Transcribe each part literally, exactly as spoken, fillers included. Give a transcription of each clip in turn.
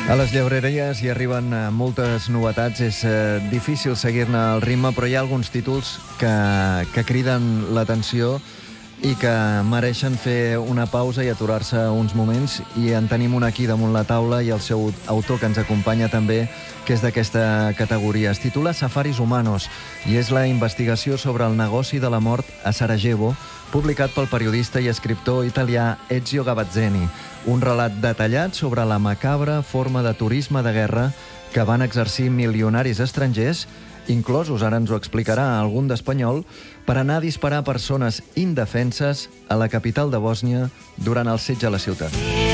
A les llibreries hi arriben moltes novetats, és difícil seguir-ne el ritme, però hi ha alguns títols que, que criden l'atenció i que mereixen fer una pausa i aturar-se uns moments, i en tenim un aquí damunt la taula i el seu autor que ens acompanya també, que és d'aquesta categoria. Es titula Safaris Humanos i és la investigació sobre el negoci de la mort a Sarajevo, publicat pel periodista i escriptor italià Ezio Gavazzeni. Un relat detallat sobre la macabra forma de turisme de guerra que van exercir milionaris estrangers, inclosos, ara ens ho explicarà algun d'espanyol, per anar a disparar persones indefenses a la capital de Bòsnia durant el setge a la ciutat.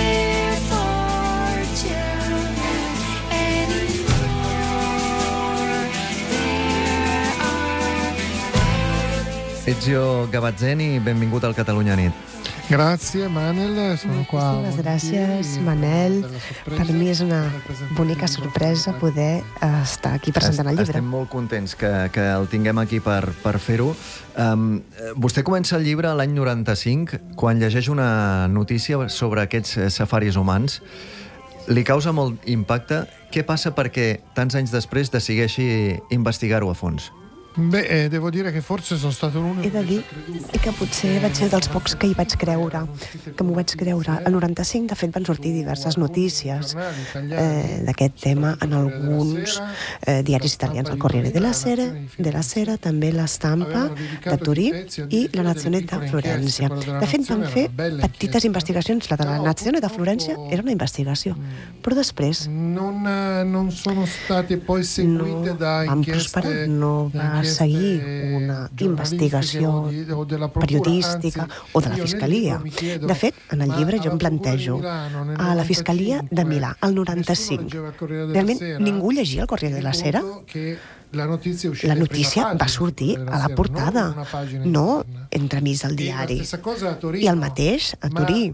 Ezio Gavazzeni, benvingut al Catalunya Nit. Grazie, Manel. Sono qua. Moltíssimes gràcies, Manel. Per mi és una bonica sorpresa poder estar aquí presentant el llibre. Estem molt contents que, que el tinguem aquí per, per fer-ho. Um, vostè comença el llibre l'any noranta-cinc, quan llegeix una notícia sobre aquests safaris humans. Li causa molt impacte. Què passa perquè tants anys després decideixi investigar-ho a fons? Beh, eh, devo dire che forse sono stato l'unico. He de dir que potser vaig ser dels pocs que hi vaig creure, que m'ho vaig creure. El noranta-cinc, de fet, van sortir diverses notícies eh, d'aquest tema en alguns eh, diaris italians, el Corriere della Sera, de la Sera, també la Stampa de Turí i la Nazione de Florència. De fet, van fer petites investigacions. La de la Nazione de Florència era una investigació, però després non, non sono state poi seguite no da van inchieste, prosperar, no va seguir una investigació periodística o de la Fiscalia. De fet, en el llibre jo em plantejo a la Fiscalia de Milà, al noranta-cinc. Realment ningú llegia el Corriere della Sera? La notícia va sortir a la portada, no entremig del diari. I el mateix a Turí.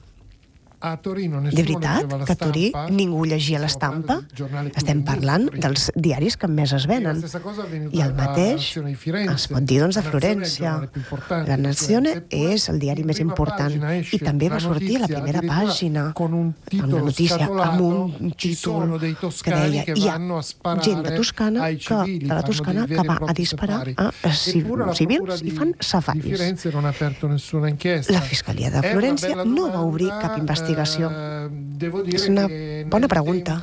De veritat que a Turí ningú llegia l'Estampa? Estem parlant dels diaris que més es venen. I el mateix es pot dir doncs de Florència. La Nazione és el diari més important i també va sortir a la primera pàgina una notícia amb un títol que deia hi ha gent de Toscana que, de la Toscana que va a disparar a civils i fan safaris. La Fiscalia de Florència no va obrir cap investigació. És una bona pregunta.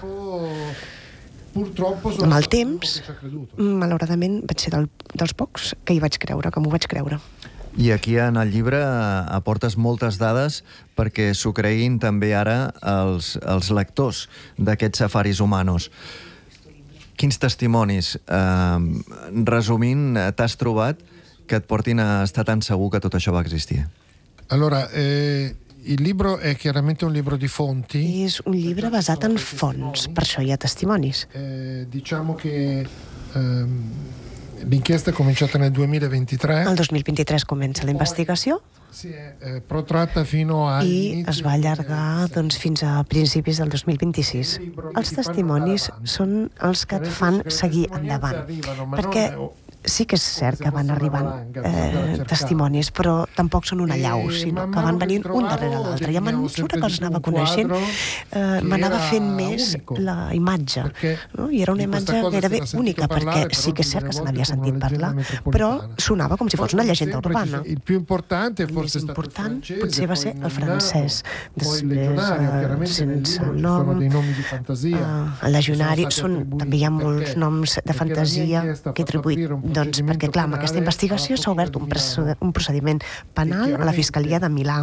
Amb el temps, malauradament, vaig ser del, dels pocs que hi vaig creure, que m'ho vaig creure. I aquí en el llibre aportes moltes dades perquè s'ho creguin també ara els, els lectors d'aquests safaris humanos. Quins testimonis, eh, resumint, t'has trobat que et portin a estar tan segur que tot això va existir? Allora, eh... Il libro è chiaramente un libro di fonti. És un llibre basat en fonts, per això hi ha testimonis. Eh, diciamo che ehm, l'inchiesta è cominciata nel duemilaventitré. El dos mil vint-i-tres comença la investigació. Si è eh, protratta fino a i es va allargar doncs, fins a principis del dos mil vint-i-sis. Els testimonis són els que et fan seguir endavant, perquè sí que és cert que van arribant eh, testimonis, però tampoc són una llau, sinó que van venint un darrere l'altre. I a mesura que els anava coneixent, eh, m'anava fent més la imatge. No? I era una imatge gairebé única, perquè sí que és cert que se n'havia sentit parlar, però sonava com si fos una llegenda urbana. El més important potser va ser el francès. Després, eh, sense nom, eh, el legionari, són, també hi ha molts noms de fantasia que he atribuït. Doncs perquè, clar, amb aquesta investigació s'ha obert un, un procediment penal a la Fiscalia de Milà.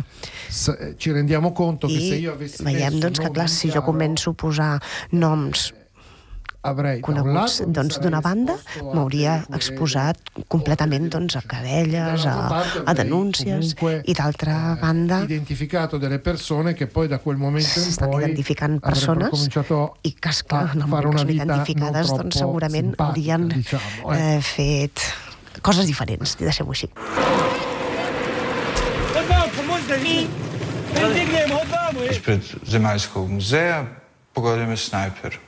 I veiem, doncs, que, clar, si jo començo a posar noms coneguts doncs, d'una banda, m'hauria exposat completament doncs, a querelles, a, a denúncies, i d'altra banda s'estan identificant persones i que, esclar, en el moment que són identificades, doncs, segurament haurien eh, fet coses diferents, deixem-ho així. Ispred Zemaljskog muzeja pogodio me snajper.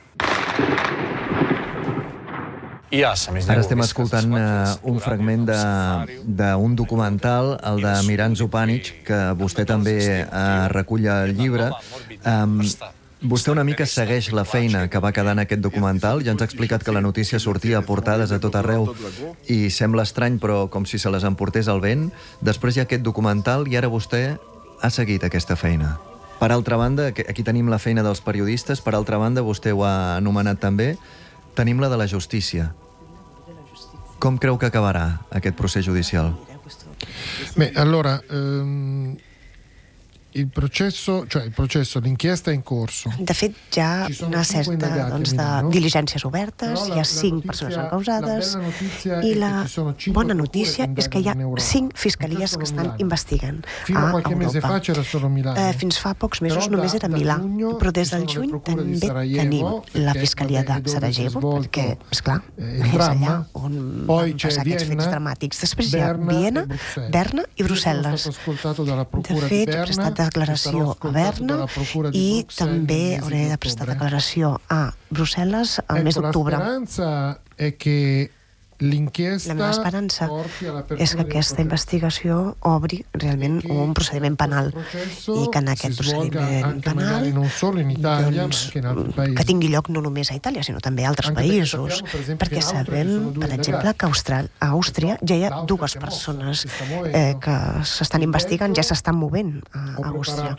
Ara estem escoltant uh, un fragment d'un documental, el de Miran Zupanic, que vostè també uh, recull al llibre. Um, Vostè una mica segueix la feina que va quedar en aquest documental. Ja ens ha explicat que la notícia sortia a portades a tot arreu i sembla estrany, però com si se les emportés el vent. Després hi ha aquest documental i ara vostè ha seguit aquesta feina. Per altra banda, aquí tenim la feina dels periodistes, per altra banda, vostè ho ha anomenat també, tenim la de la justícia. Com creu que acabarà aquest procés judicial? Beh, allora, ehm, il processo, cioè il processo, l'inchiesta è in corso. De fet, hi ha una certa doncs, de diligències obertes, hi ha cinc persones encausades i la bona notícia és que hi ha cinc fiscalies que estan investigant a Europa. Eh, fins fa pocs mesos només era Milà, però des del juny també tenim la fiscalia de Sarajevo, perquè, esclar, és allà on van passar aquests fets dramàtics. Després hi ha Viena, Berna i Brussel·les. De fet, he prestat declaració a Berna i també hauré de prestar declaració a Brussel·les al mes d'octubre. La speranza è che La meva esperança és que aquesta investigació obri realment un procediment penal i que en aquest procediment penal doncs, que tingui lloc no només a Itàlia, sinó també a altres països, perquè sabem, per exemple, que a Àustria ja hi ha dues persones eh, que s'estan investigant, ja s'estan movent a Àustria.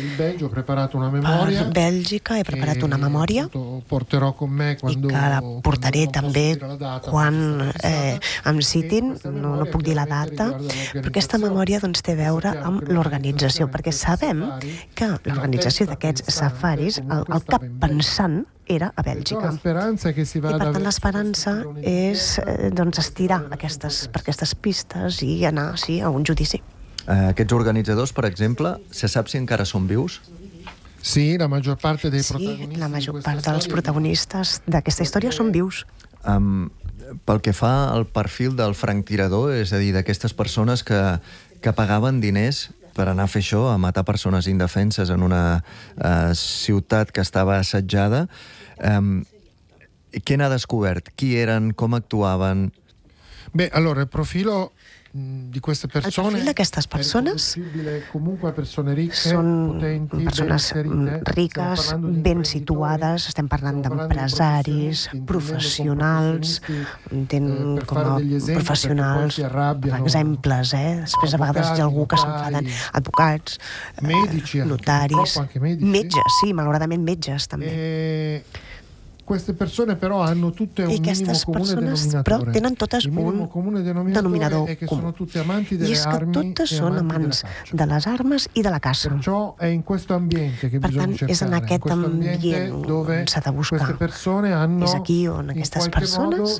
Per Bèlgica he preparat una memòria i que la portaré també quan Eh, em citin, no, no puc dir la data, però aquesta memòria doncs, té a veure amb l'organització, perquè sabem que l'organització d'aquests safaris, el, el cap pensant era a Bèlgica. I per tant l'esperança és eh, doncs, estirar aquestes, per aquestes pistes i anar sí, a un judici. Eh, aquests organitzadors, per exemple, se sap si encara són vius? Sí, la major part dels sí, la major part dels protagonistes d'aquesta història són vius. Um, pel que fa al perfil del franctirador, és a dir, d'aquestes persones que, que pagaven diners per anar a fer això, a matar persones indefenses en una uh, ciutat que estava assetjada, um, què n'ha descobert? Qui eren? Com actuaven? Bé, allora, el profilo di queste persone, el perfil d'aquestes persones són persones riques, ben situades, estem parlant d'empresaris, professionals, tenen com a professionals exemples, eh? Després a vegades hi ha algú que s'enfaden, advocats, notaris, metges, sí, malauradament metges també. Queste persone però hanno tutte un minimo comune denominatore. Però tenen totes un denominador comú. I és que totes són amants de les armes i de la caça. Per tant, és en aquest ambient on s'ha de buscar. És aquí on aquestes persones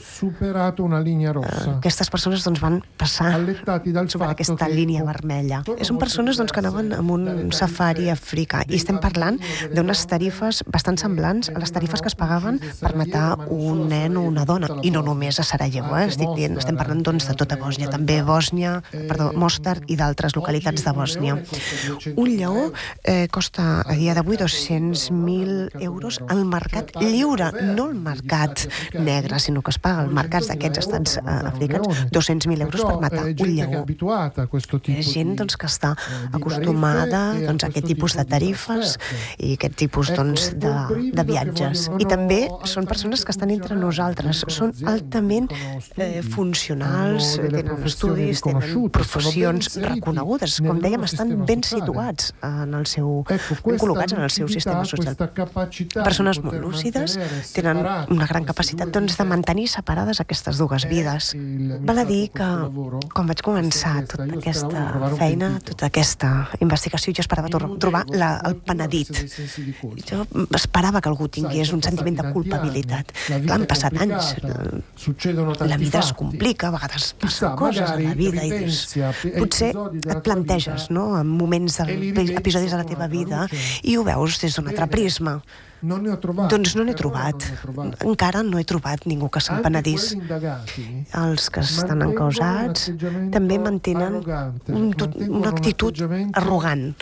aquestes persones doncs, van passar sobre aquesta línia vermella. Són persones doncs, que anaven amb un safari africà i estem parlant d'unes tarifes bastant semblants a les tarifes que es pagaven per matar un nen o una dona, i no només a Sarajevo, eh? Estic dient, estem parlant doncs, de tota Bòsnia, també Bòsnia, perdó, Mostar i d'altres localitats de Bòsnia. Un lleó eh, costa a dia d'avui dos-cents mil euros al mercat lliure, no al mercat negre, sinó que es paga als mercats d'aquests estats eh, africans dos-cents mil euros per matar un lleó. És gent doncs, que està acostumada doncs, a aquest tipus de tarifes i aquest tipus doncs, de, de viatges. I també són persones que estan entre nosaltres, són altament eh, funcionals, tenen estudis, tenen professions reconegudes, com dèiem, estan ben situats en el seu, ben col·locats en el seu sistema social. Persones molt lúcides, tenen una gran capacitat doncs, de mantenir separades aquestes dues vides. Val a dir que, quan vaig començar tota aquesta feina, tota aquesta investigació, jo esperava trobar la, el penedit. Jo esperava que algú tingués un sentiment de culpabilitat. Han passat anys, la vida es complica, a vegades passen coses a la vida i dius, potser et planteges no? en moments, de, episodis de la teva vida i ho veus des d'un altre prisma. Doncs no n'he trobat. Encara no he trobat ningú que se'n penedís. Els que estan encausats també mantenen un, una actitud arrogant,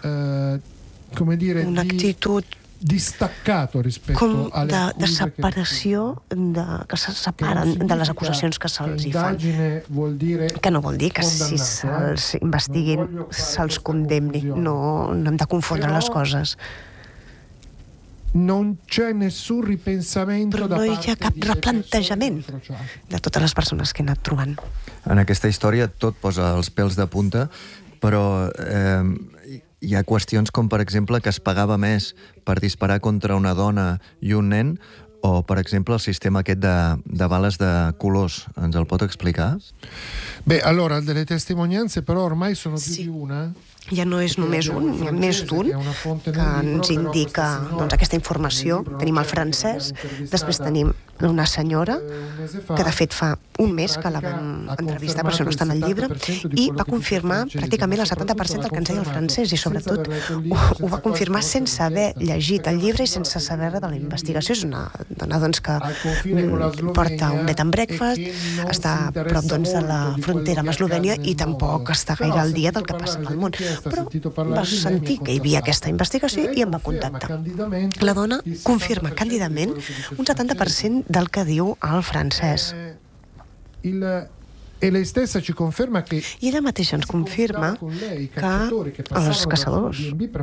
una actitud com de, de separació de, que se separen de les acusacions que se'ls hi fan, que no vol dir que si se'ls investiguin, se'ls condemni. No, no hem de confondre les coses. non c'è nessun ripensamento però da no hi parte ha cap delle replantejament persone incrociate. de totes les persones que he anat trobant. En aquesta història tot posa els pèls de punta, però eh, hi ha qüestions com, per exemple, que es pagava més per disparar contra una dona i un nen, o, per exemple, el sistema aquest de, de bales de colors. Ens el pot explicar? Beh, allora, delle testimonianze però ormai sono più Sì. di una. Ja no és només un, n'hi ha més d'un que ens indica doncs, aquesta informació. Tenim el francès, després tenim una senyora que de fet fa un mes que la vam entrevistar, per això no està en el llibre, i va confirmar pràcticament el setanta per cent del que ens deia el francès, i sobretot ho, ho va confirmar sense haver llegit el llibre i sense saber res de la investigació. És una dona doncs, que porta un bed and breakfast, està a prop doncs, de la frontera amb Eslovènia i tampoc està gaire al dia del que passa al món. Però va sentir que hi havia aquesta investigació i em va contactar. La dona confirma càndidament un setanta per cent del que diu el francès. Il E lei stessa ci conferma che I ella mateixa ens confirma que els caçadors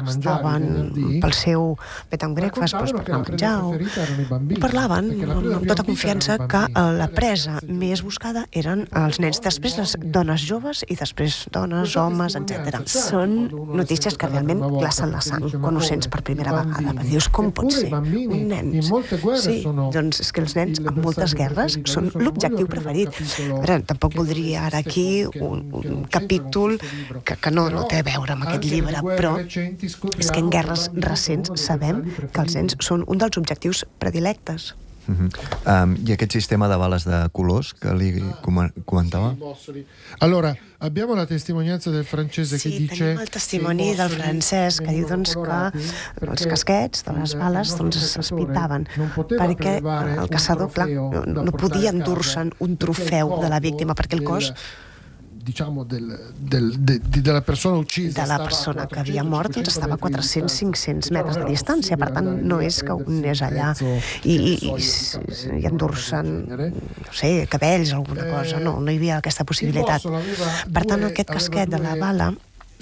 estaven pel seu bed and breakfast doncs, per anar a menjar o parlaven amb tota confiança que la presa més buscada eren els nens, després les dones joves i després dones, homes, etcètera. Són notícies que realment glacen la sang quan ho sents per primera vegada. Dius, com pot ser? Un nen? Sí, doncs és que els nens en moltes guerres són l'objectiu preferit. Ara, tampoc voldria ara aquí un, un capítol que, que no, no té a veure amb aquest llibre, però és que en guerres recents sabem que els nens són un dels objectius predilectes. Uh-huh. Um, I aquest sistema de bales de colors que li com comentava? Allora, abbiamo la testimonianza del francese sí, che dice... Sí, tenim el testimoni del francès que diu doncs, que els casquets de les bales doncs, es pintaven perquè el caçador, clar, no, no podia endur-se'n un trofeu de la víctima perquè el cos diciamo del, del, de, de la persona uccisa de la persona que havia mort doncs estava a quatre-cents a cinc-cents metres de distància, per tant no és que un anés allà i, i, i, i endur-se'n no sé, cabells o alguna cosa, no, no hi havia aquesta possibilitat. Per tant aquest casquet de la bala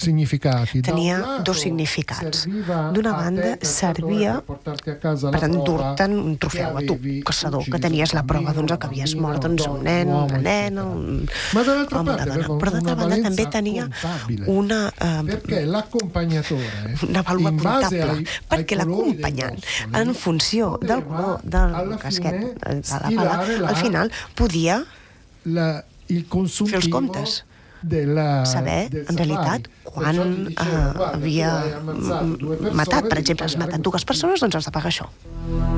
tenia dos significats. D'una banda, servia per endur-te'n un trofeu a tu, caçador, que tenies la prova doncs, que havies mort doncs, un nen, una nena, un home, una dona. Però d'altra banda també tenia una, eh, una vàlua comptable, perquè l'acompanyant, en funció del color del casquet de la bala, al final podia fer els comptes. Saber, en realitat, quan eh, havia matat, per exemple, has matat dues persones, doncs has de pagar això.